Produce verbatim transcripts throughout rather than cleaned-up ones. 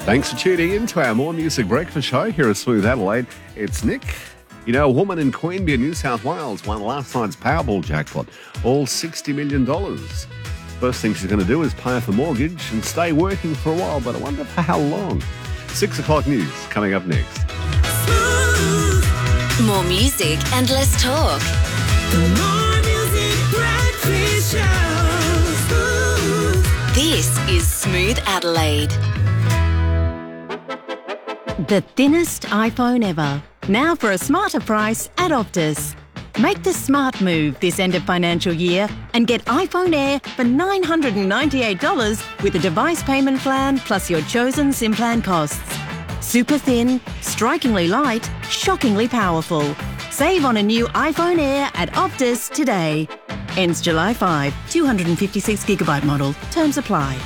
Thanks for tuning in to our More Music Breakfast show here at Smooth Adelaide. It's Nick. You know, a woman in Queanbeyan, New South Wales won last night's Powerball jackpot, all sixty million dollars. First thing she's going to do is pay off a mortgage and stay working for a while, but I wonder for how long. Six o'clock news coming up next. More music and less talk. The More Music Breakfast Show. This is Smooth Adelaide. The thinnest iPhone ever. Now for a smarter price at Optus. Make the smart move this end of financial year and get iPhone Air for nine hundred ninety-eight dollars with a device payment plan plus your chosen SIM plan costs. Super thin, strikingly light, shockingly powerful. Save on a new iPhone Air at Optus today. Ends July fifth, two hundred fifty-six gigabyte model. Terms apply.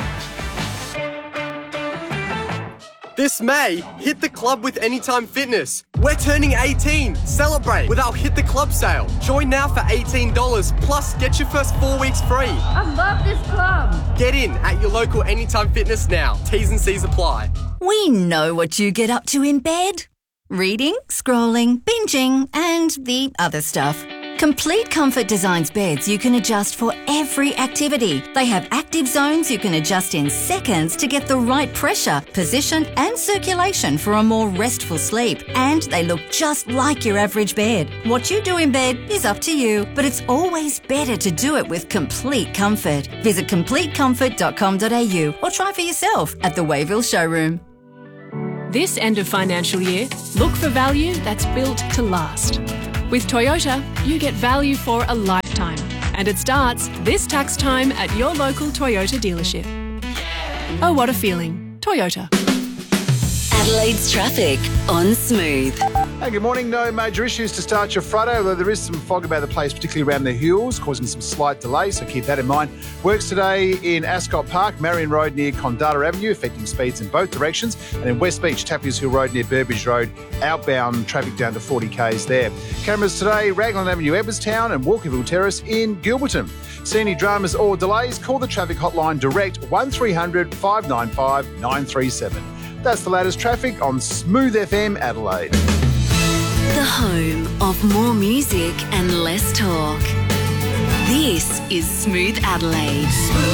This May, hit the club with Anytime Fitness. We're turning eighteen. Celebrate with our Hit the Club sale. Join now for eighteen dollars, plus get your first four weeks free. I love this club. Get in at your local Anytime Fitness now. T's and C's apply. We know what you get up to in bed. Reading, scrolling, binging, and the other stuff. Complete Comfort designs beds you can adjust for every activity. They have active zones you can adjust in seconds to get the right pressure, position and circulation for a more restful sleep. And they look just like your average bed. What you do in bed is up to you, but it's always better to do it with Complete Comfort. Visit complete comfort dot com dot a u or try for yourself at the Wayville showroom. This end of financial year, look for value that's built to last. With Toyota, you get value for a lifetime, and it starts this tax time at your local Toyota dealership. Oh, what a feeling. Toyota. Adelaide's traffic on Smooth. Hey, good morning. No major issues to start your Friday, although there is some fog about the place, particularly around the hills, causing some slight delays, so keep that in mind. Works today in Ascot Park, Marion Road near Condata Avenue, affecting speeds in both directions, and in West Beach, Tappies Hill Road near Burbridge Road, outbound traffic down to forty kays there. Cameras today, Raglan Avenue, Edwardstown, and Walkerville Terrace in Gilberton. See any dramas or delays, call the traffic hotline direct one three hundred, five nine five, nine three seven. That's the latest traffic on Smooth F M Adelaide. The home of more music and less talk. This is Smooth Adelaide.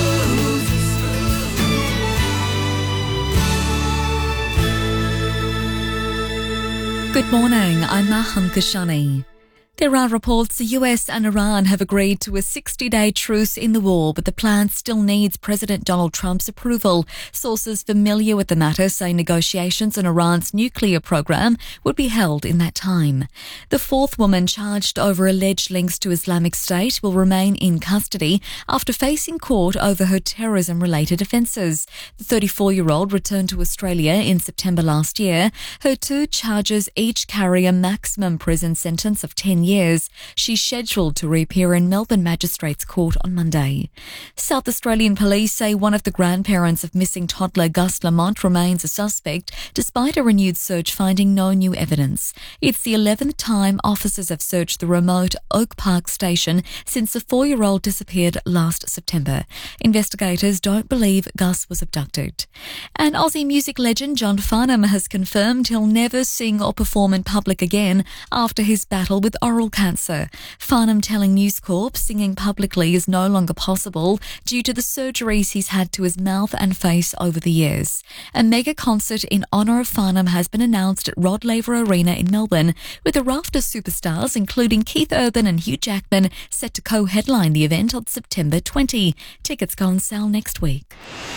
Good morning, I'm Maham Kashani. There are reports the U S and Iran have agreed to a sixty-day truce in the war, but the plan still needs President Donald Trump's approval. Sources familiar with the matter say negotiations on Iran's nuclear program would be held in that time. The fourth woman charged over alleged links to Islamic State will remain in custody after facing court over her terrorism-related offences. The thirty-four-year-old returned to Australia in September last year. Her two charges each carry a maximum prison sentence of ten years. She's scheduled to reappear in Melbourne Magistrates Court on Monday. South Australian police say one of the grandparents of missing toddler Gus Lamont remains a suspect, despite a renewed search finding no new evidence. It's the eleventh time officers have searched the remote Oak Park station since the four-year-old disappeared last September. Investigators don't believe Gus was abducted. And Aussie music legend John Farnham has confirmed he'll never sing or perform in public again after his battle with oral cancer. Farnham telling News Corp singing publicly is no longer possible due to the surgeries he's had to his mouth and face over the years. A mega concert in honour of Farnham has been announced at Rod Laver Arena in Melbourne, with a raft of superstars including Keith Urban and Hugh Jackman set to co-headline the event on September twentieth. Tickets go on sale next week.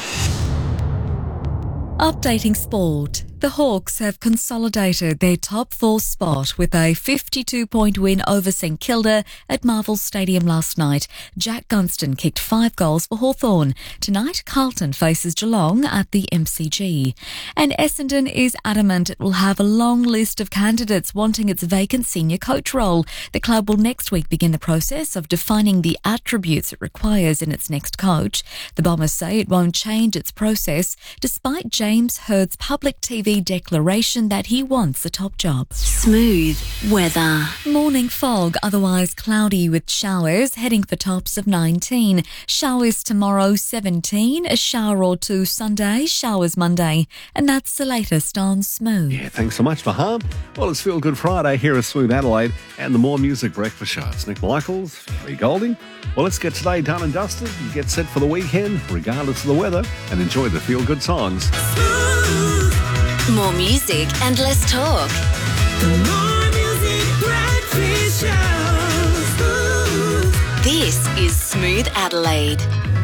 Updating sport. The Hawks have consolidated their top four spot with a fifty-two point win over St Kilda at Marvel Stadium last night. Jack Gunston kicked five goals for Hawthorn. Tonight, Carlton faces Geelong at the M C G. And Essendon is adamant it will have a long list of candidates wanting its vacant senior coach role. The club will next week begin the process of defining the attributes it requires in its next coach. The Bombers say it won't change its process, despite James Hurd's public T V V declaration that he wants a top job. Smooth weather. Morning fog, otherwise cloudy with showers, heading for tops of nineteen. Showers tomorrow, seventeen. A shower or two Sunday, showers Monday. And that's the latest on Smooth. Yeah, thanks so much, Maham. Well, it's Feel Good Friday here at Smooth Adelaide and the More Music Breakfast Show. It's Nick Michaels, Gary Golding. Well, let's get today done and dusted and get set for the weekend, regardless of the weather, and enjoy the Feel Good songs. More music and less talk. The More Music Breakfast Show. This is Smooth Adelaide.